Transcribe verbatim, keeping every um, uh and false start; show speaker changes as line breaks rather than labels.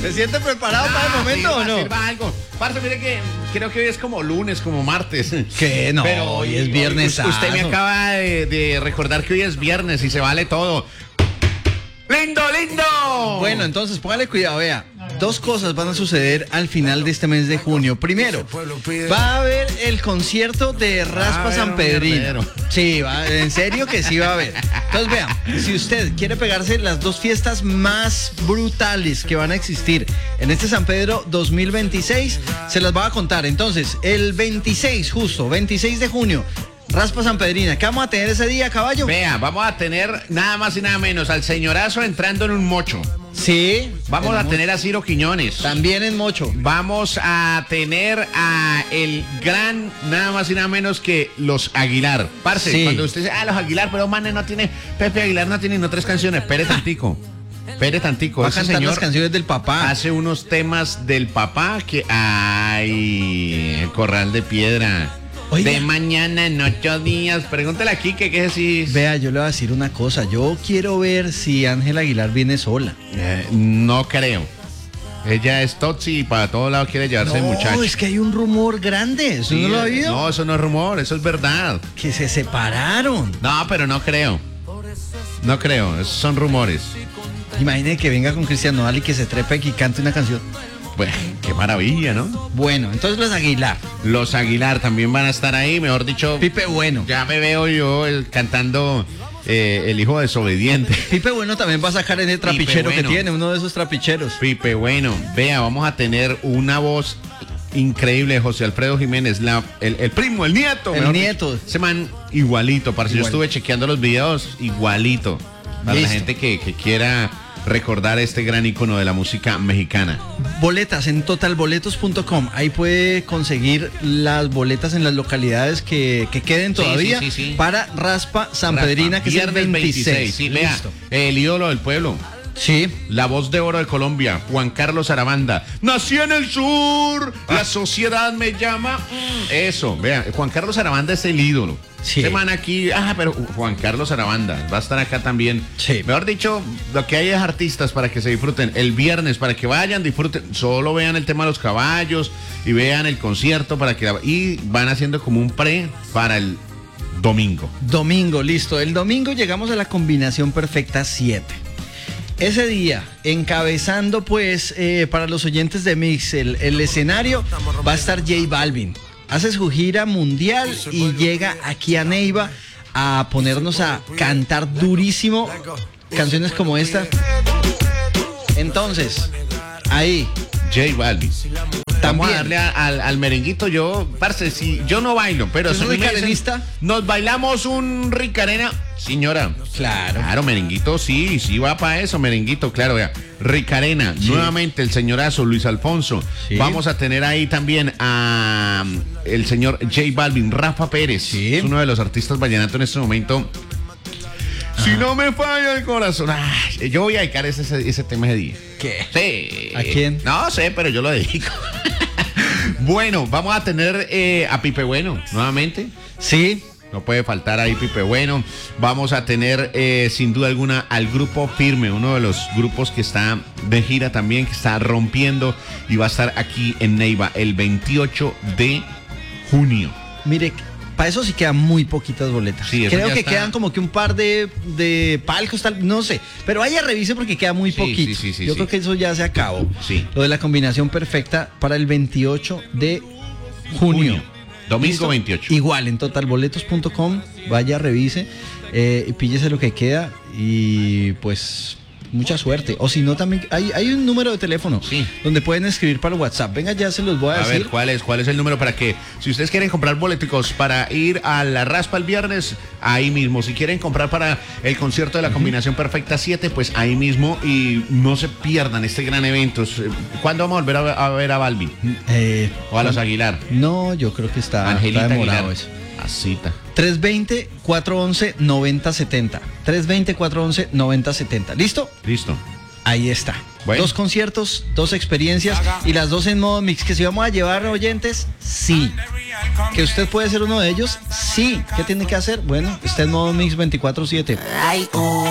¿Se siente preparado ah, para el momento sí, o no?
Sirva algo. Parce, mire que creo que hoy es como lunes, como martes.
¿Qué? No, pero hoy es viernes.
Hoy, usted me acaba de, de recordar que hoy es viernes y se vale todo. ¡Lindo, lindo!
Bueno, entonces póngale cuidado, vea. Dos cosas van a suceder al final de este mes de junio. Primero, va a haber el concierto de Raspa San Pedrina. Sí, va, en serio que sí va a haber. Entonces, vean, si usted quiere pegarse las dos fiestas más brutales que van a existir en este San Pedro dos mil veintiséis, se las voy a contar. Entonces, el veintiséis, justo, veintiséis de junio, Raspa San Pedrina. ¿Qué vamos a tener ese día, caballo?
Vea, vamos a tener nada más y nada menos al señorazo entrando en un mocho.
Sí.
Vamos a tener a Ciro Quiñones.
También en mocho.
Vamos a tener a el gran, nada más y nada menos que los Aguilar. Parce, sí. Cuando usted dice, ah, los Aguilar, pero man, no tiene, Pepe Aguilar no tiene no tres canciones. Pere tantico. Pere tantico.
Va a
ese
cantar
señor
las canciones del papá.
Hace unos temas del papá que, ay, el Corral de Piedra. Oiga. De mañana en ocho días. Pregúntale aquí que qué decís.
Vea, yo le voy a decir una cosa. Yo quiero ver si Ángela Aguilar viene sola.
Eh, no creo. Ella es Totsi y para todos lados quiere llevarse
no,
el muchacho.
No, es que hay un rumor grande. ¿Eso sí, no lo ha oído?
No, eso no es rumor, eso es verdad.
Que se separaron.
No, pero no creo. No creo, esos son rumores.
Imagine que venga con Cristian Nodal y que se trepe y cante una canción.
Pues, qué maravilla, ¿no?
Bueno, entonces los Aguilar.
Los Aguilar también van a estar ahí, mejor dicho.
Pipe Bueno.
Ya me veo yo el, cantando eh, El Hijo Desobediente.
Pipe Bueno también va a sacar en el trapichero bueno. que tiene, uno de esos trapicheros.
Pipe Bueno, vea, vamos a tener una voz increíble de José Alfredo Jiménez, la, el, el primo, el nieto.
El nieto.
Ese man igualito, parce. Igual. Yo estuve chequeando los videos, igualito. Para Listo. La gente que, que quiera recordar este gran icono de la música mexicana.
Boletas en total boletos punto com. Ahí puede conseguir las boletas en las localidades que, que queden todavía sí, sí, sí, sí. para Raspa San Raspa. Pedrina, que es el veintiséis. veintiséis.
Sí, vea, el ídolo del pueblo.
Sí.
La voz de oro de Colombia, Juan Carlos Arabanda. Nací en el sur, ah. la sociedad me llama. Eso, vea, Juan Carlos Arabanda es el ídolo. Sí. Semana aquí, ah, pero Juan Carlos Arabanda va a estar acá también.
Sí.
Mejor dicho, lo que hay es artistas para que se disfruten. El viernes, para que vayan, disfruten. Solo vean el tema de los caballos y vean el concierto para que y van haciendo como un pre para el domingo.
Domingo, listo. El domingo llegamos a la combinación perfecta siete. Ese día, encabezando pues eh, para los oyentes de Mix, el, el escenario va a estar J Balvin. Hace su gira mundial y llega aquí a Neiva a ponernos a cantar durísimo canciones como esta. Entonces, ahí
J Balvin. Vamos a darle a, al, al merenguito. Yo, parce, si yo no bailo, pero
¿es un ricarenista?
Nos bailamos un ricarena, señora.
Claro.
Claro, merenguito, sí, sí va para eso, merenguito, claro, vea. Ricarena, sí. Nuevamente el señorazo Luis Alfonso. Sí. Vamos a tener ahí también a el señor J Balvin, Rafa Pérez. Sí. Es uno de los artistas vallenatos en este momento. Si no me falla el corazón. Ay, yo voy a dedicar ese, ese, ese tema de día.
¿Qué?
Sí.
¿A quién?
No sé, pero yo lo dedico. Bueno, vamos a tener eh, a Pipe Bueno nuevamente.
Sí.
No puede faltar ahí Pipe Bueno. Vamos a tener eh, sin duda alguna al grupo Firme, uno de los grupos que está de gira también, que está rompiendo y va a estar aquí en Neiva el veintiocho de junio.
Mire, para eso sí quedan muy poquitas boletas.
Sí,
creo que
está...
quedan como que un par de, de palcos, tal, no sé. Pero vaya, revise porque queda muy
sí,
poquito.
Sí, sí, sí,
Yo
sí.
creo que eso ya se acabó.
Sí.
Lo de la combinación perfecta para el veintiocho de junio. junio.
Domingo
¿Listo?
veintiocho.
Igual en total boletos punto com. Vaya, revise eh, y píllese lo que queda. Y pues mucha suerte. O si no, también hay, hay un número de teléfono
sí.
donde pueden escribir para el WhatsApp. Venga, ya se los voy a, a decir.
A ver, ¿cuál es? ¿Cuál es el número para que, si ustedes quieren comprar boleticos para ir a la Raspa el viernes, ahí mismo. Si quieren comprar para el concierto de la combinación perfecta siete, pues ahí mismo. Y no se pierdan este gran evento. ¿Cuándo vamos a volver a ver a, ver a Balvin?
Eh,
¿O a los Aguilar?
No, yo creo que está,
Angelita
está demorado
Aguilar.
eso.
Asita.
tres dos cero, cuatro uno uno, nueve cero siete cero. tres dos cero, cuatro uno uno, nueve cero siete cero. ¿Listo?
Listo.
Ahí está. Bueno. Dos conciertos, dos experiencias y las dos en modo mix. Que si vamos a llevar oyentes, sí. Que usted puede ser uno de ellos, sí. ¿Qué tiene que hacer? Bueno, está en modo mix veinticuatro siete.